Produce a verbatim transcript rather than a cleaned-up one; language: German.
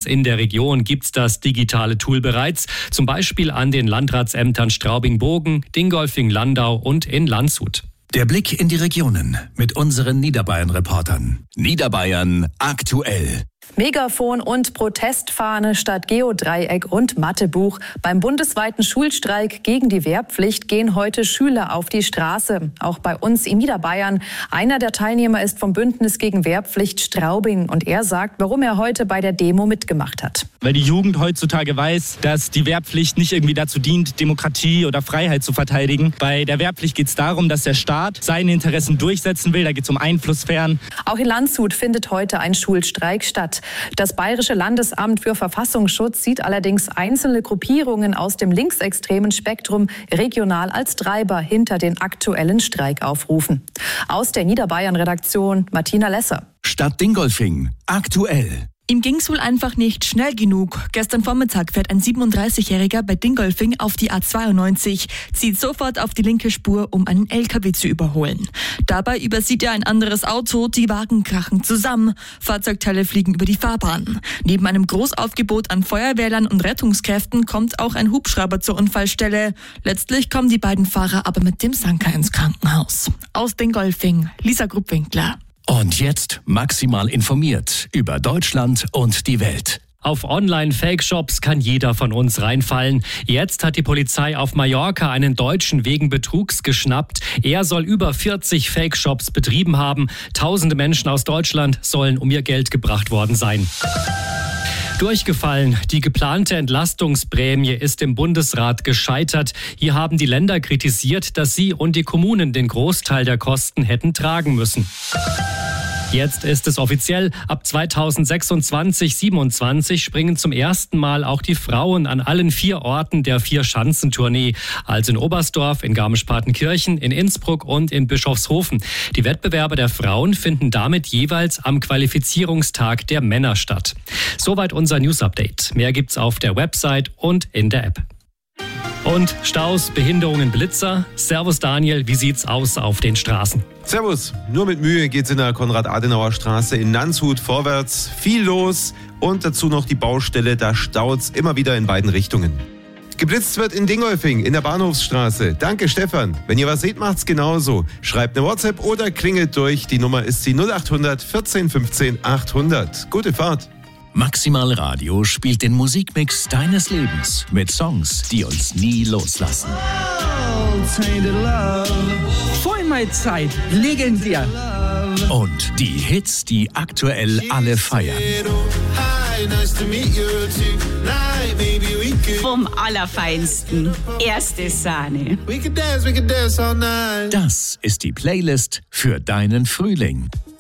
in der Region gibt's das digitale Tool bereits, zum Beispiel an den Landratsämtern Straubing-Bogen, Dingolfing-Landau und in Landshut. Der Blick in die Regionen mit unseren Niederbayern-Reportern. Niederbayern aktuell. Megafon und Protestfahne statt Geodreieck und Mathebuch. Beim bundesweiten Schulstreik gegen die Wehrpflicht gehen heute Schüler auf die Straße. Auch bei uns in Niederbayern. Einer der Teilnehmer ist vom Bündnis gegen Wehrpflicht Straubing. Und er sagt, warum er heute bei der Demo mitgemacht hat. Weil die Jugend heutzutage weiß, dass die Wehrpflicht nicht irgendwie dazu dient, Demokratie oder Freiheit zu verteidigen. Bei der Wehrpflicht geht es darum, dass der Staat seine Interessen durchsetzen will. Da geht es um Einflusssphären. Auch in Landshut findet heute ein Schulstreik statt. Das Bayerische Landesamt für Verfassungsschutz sieht allerdings einzelne Gruppierungen aus dem linksextremen Spektrum regional als Treiber hinter den aktuellen Streikaufrufen. Aus der Niederbayern-Redaktion Martina Lesser. Stadt Dingolfing aktuell. Ihm ging's wohl einfach nicht schnell genug. Gestern Vormittag fährt ein siebenunddreißigjähriger bei Dingolfing auf die A zweiundneunzig, zieht sofort auf die linke Spur, um einen L K W zu überholen. Dabei übersieht er ein anderes Auto, die Wagen krachen zusammen. Fahrzeugteile fliegen über die Fahrbahn. Neben einem Großaufgebot an Feuerwehrlern und Rettungskräften kommt auch ein Hubschrauber zur Unfallstelle. Letztlich kommen die beiden Fahrer aber mit dem Sanker ins Krankenhaus. Aus Dingolfing, Lisa Gruppwinkler. Und jetzt maximal informiert über Deutschland und die Welt. Auf Online-Fake-Shops kann jeder von uns reinfallen. Jetzt hat die Polizei auf Mallorca einen Deutschen wegen Betrugs geschnappt. Er soll über vierzig Fake-Shops betrieben haben. Tausende Menschen aus Deutschland sollen um ihr Geld gebracht worden sein. Durchgefallen. Die geplante Entlastungsprämie ist im Bundesrat gescheitert. Hier haben die Länder kritisiert, dass sie und die Kommunen den Großteil der Kosten hätten tragen müssen. Jetzt ist es offiziell. Ab zweitausendsechsundzwanzig siebenundzwanzig springen zum ersten Mal auch die Frauen an allen vier Orten der Vier-Schanzentournee. Also in Oberstdorf, in Garmisch-Partenkirchen, in Innsbruck und in Bischofshofen. Die Wettbewerbe der Frauen finden damit jeweils am Qualifizierungstag der Männer statt. Soweit unser News-Update. Mehr gibt's auf der Website und in der App. Und Staus, Behinderungen, Blitzer. Servus Daniel, wie sieht's aus auf den Straßen? Servus, nur mit Mühe geht's in der Konrad-Adenauer-Straße in Landshut vorwärts. Viel los und dazu noch die Baustelle, da staut's immer wieder in beiden Richtungen. Geblitzt wird in Dingolfing in der Bahnhofsstraße. Danke Stefan. Wenn ihr was seht, macht's genauso. Schreibt eine WhatsApp oder klingelt durch. Die Nummer ist die null achthundert vierzehn fünfzehn achthundert. Gute Fahrt. Maximal Radio spielt den Musikmix deines Lebens mit Songs, die uns nie loslassen. Vor meiner Zeit, legendär. Und die Hits, die aktuell alle feiern. Vom Allerfeinsten. Erste Sahne. Das ist die Playlist für deinen Frühling.